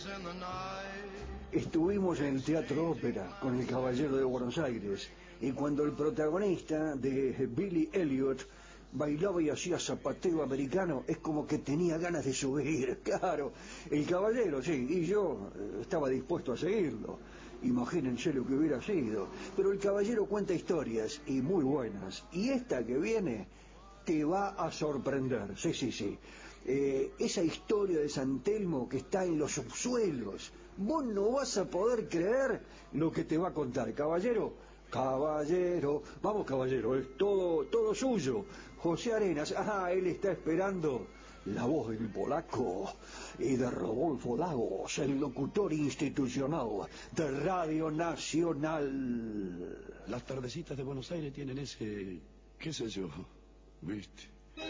Estuvimos en el Teatro Ópera con El Caballero de Buenos Aires y cuando el protagonista de Billy Elliot bailaba y hacía zapateo americano, es como que tenía ganas de subir. Claro, el caballero, sí, y yo estaba dispuesto a seguirlo. Imagínense lo que hubiera sido. Pero el caballero cuenta historias, y muy buenas, y esta que viene te va a sorprender. Sí, sí, sí. Esa historia de San Telmo que está en los subsuelos, vos no vas a poder creer lo que te va a contar, caballero. Caballero, vamos caballero, es todo suyo. José Arenas, él está esperando la voz del polaco y de Rodolfo Lagos, el locutor institucional de Radio Nacional. Las tardecitas de Buenos Aires tienen ese, qué sé yo, ¿viste?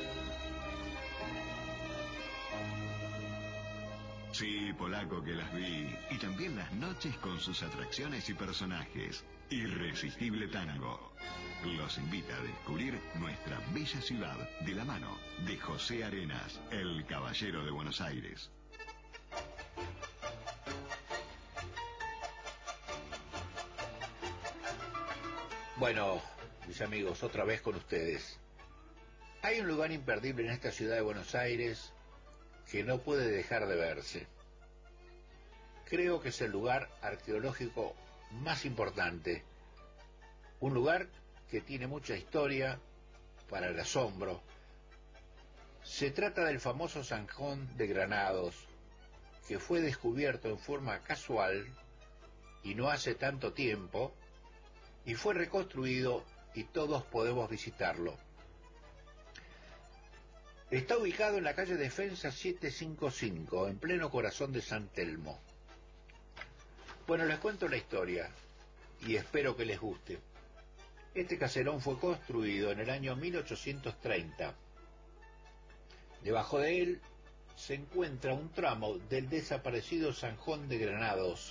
Sí, polaco, que las vi. Y también las noches con sus atracciones y personajes. Irresistible Tango. Los invita a descubrir nuestra bella ciudad de la mano de José Arenas, el Caballero de Buenos Aires. Bueno, mis amigos, otra vez con ustedes. Hay un lugar imperdible en esta ciudad de Buenos Aires que no puede dejar de verse. Creo que es el lugar arqueológico más importante, un lugar que tiene mucha historia para el asombro. Se trata del famoso Zanjón de Granados, que fue descubierto en forma casual y no hace tanto tiempo, y fue reconstruido y todos podemos visitarlo. Está ubicado en la calle Defensa 755, en pleno corazón de San Telmo. Bueno, les cuento la historia y espero que les guste. Este caserón fue construido en el año 1830. Debajo de él se encuentra un tramo del desaparecido Zanjón de Granados,